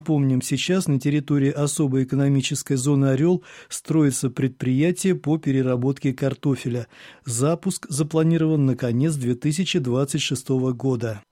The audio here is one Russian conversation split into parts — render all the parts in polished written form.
Помним, сейчас на территории особой экономической зоны «Орел» строится предприятие по переработке картофеля. Запуск запланирован на конец 2026 года.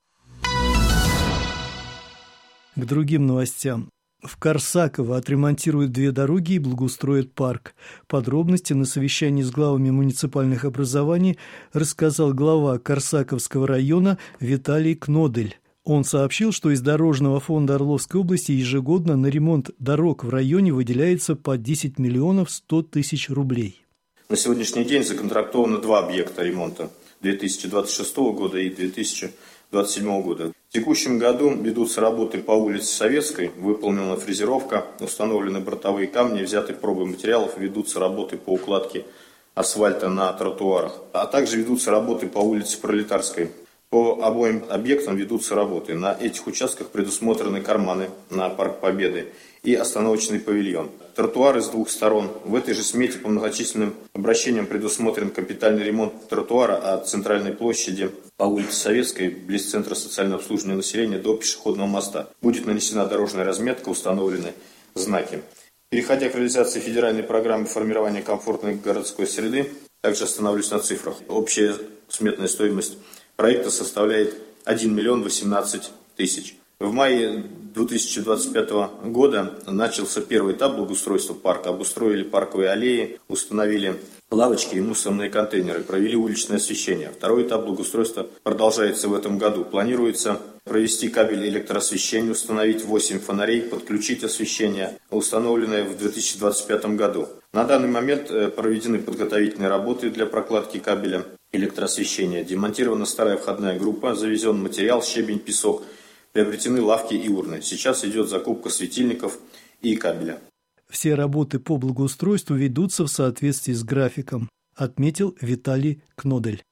К другим новостям. В Корсаково отремонтируют 2 дороги и благоустроят парк. Подробности на совещании с главами муниципальных образований рассказал глава Корсаковского района Виталий Кнодель. Он сообщил, что из Дорожного фонда Орловской области ежегодно на ремонт дорог в районе выделяется по 10 миллионов 100 тысяч рублей. На сегодняшний день законтрактовано 2 объекта ремонта 2026 года и 2027 года. В текущем году ведутся работы по улице Советской, выполнена фрезеровка, установлены бортовые камни, взяты пробы материалов, ведутся работы по укладке асфальта на тротуарах, а также ведутся работы по улице Пролетарской. По обоим объектам ведутся работы. На этих участках предусмотрены карманы на Парк Победы и остановочный павильон. Тротуары с 2 сторон. В этой же смете по многочисленным обращениям предусмотрен капитальный ремонт тротуара от центральной площади по улице Советской, близ центра социального обслуживания населения, до пешеходного моста. Будет нанесена дорожная разметка, установлены знаки. Переходя к реализации федеральной программы формирования комфортной городской среды, также остановлюсь на цифрах. Общая сметная стоимость проекта составляет 1 миллион 18 тысяч. В мае 2025 года начался первый этап благоустройства парка. Обустроили парковые аллеи, установили лавочки и мусорные контейнеры, провели уличное освещение. Второй этап благоустройства продолжается в этом году. Планируется провести кабель электроосвещения, установить 8 фонарей, подключить освещение, установленное в 2025 году. На данный момент проведены подготовительные работы для прокладки кабеля электроосвещения. Демонтирована старая входная группа, завезен материал, щебень, песок, приобретены лавки и урны. Сейчас идет закупка светильников и кабеля. Все работы по благоустройству ведутся в соответствии с графиком, отметил Виталий Кнодель.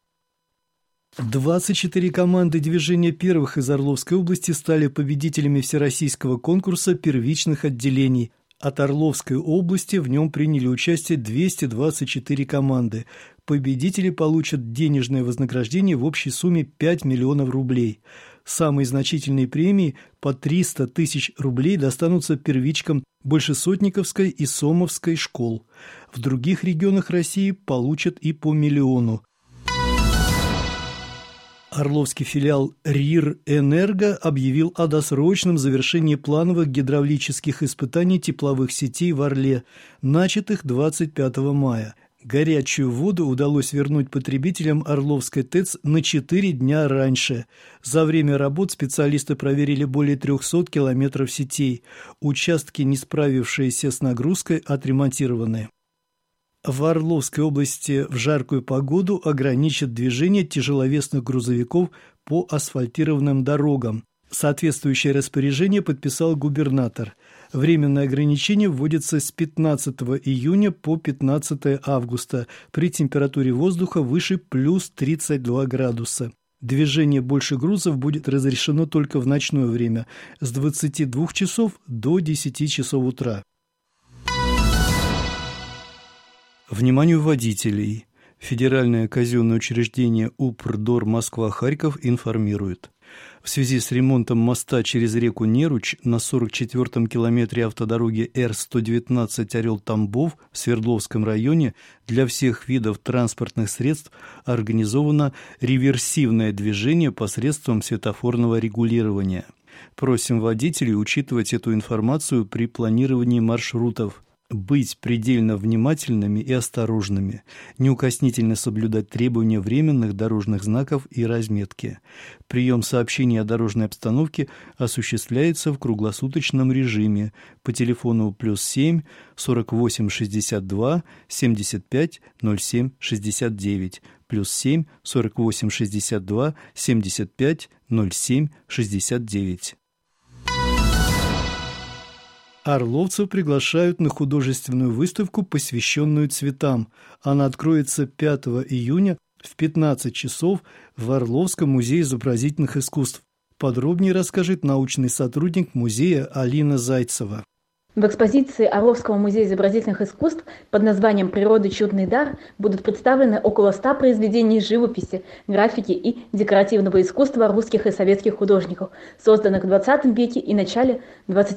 24 команды движения первых из Орловской области стали победителями всероссийского конкурса первичных отделений. От Орловской области в нем приняли участие 224 команды. Победители получат денежное вознаграждение в общей сумме 5 миллионов рублей. Самые значительные премии по 300 тысяч рублей достанутся первичкам Большесотниковской и Сомовской школ. В других регионах России получат и по миллиону. Орловский филиал РИР «Энерго» объявил о досрочном завершении плановых гидравлических испытаний тепловых сетей в Орле, начатых 25 мая. Горячую воду удалось вернуть потребителям Орловской ТЭЦ на 4 дня раньше. За время работ специалисты проверили более 300 километров сетей. Участки, не справившиеся с нагрузкой, отремонтированы. В Орловской области в жаркую погоду ограничат движение тяжеловесных грузовиков по асфальтированным дорогам. Соответствующее распоряжение подписал губернатор. Временное ограничение вводится с 15 июня по 15 августа при температуре воздуха выше плюс 32 градуса. Движение больше грузов будет разрешено только в ночное время с 22 часов до 10 часов утра. Вниманию водителей! Федеральное казенное учреждение УПРДОР Москва-Харьков информирует. В связи с ремонтом моста через реку Неруч на 44-м километре автодороги Р-119 Орел-Тамбов в Свердловском районе для всех видов транспортных средств организовано реверсивное движение посредством светофорного регулирования. Просим водителей учитывать эту информацию при планировании маршрутов. Быть предельно внимательными и осторожными, неукоснительно соблюдать требования временных дорожных знаков и разметки. Прием сообщений о дорожной обстановке осуществляется в круглосуточном режиме по телефону +7 48 62 75 07 69 +7 48 62 75 07 69. Орловцев приглашают на художественную выставку, посвященную цветам. Она откроется 5 июня в 15 часов в Орловском музее изобразительных искусств. Подробнее расскажет научный сотрудник музея Алина Зайцева. В экспозиции Орловского музея изобразительных искусств под названием «Природа. Чудный дар» будут представлены около 100 произведений живописи, графики и декоративного искусства русских и советских художников, созданных в XX веке и начале XX